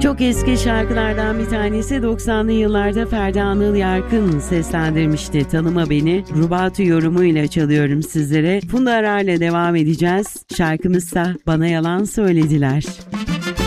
Çok eski şarkılardan bir tanesi 90'lı yıllarda Ferdi Anıl Yarkın seslendirmişti. Tanıma Beni. Rubato yorumuyla çalıyorum sizlere. Funda Arar'la devam edeceğiz. Şarkımızsa Bana Yalan Söylediler.